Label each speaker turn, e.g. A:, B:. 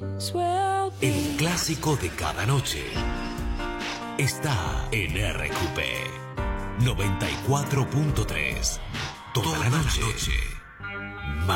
A: El clásico de cada noche está en RQP 94.3. Toda la noche.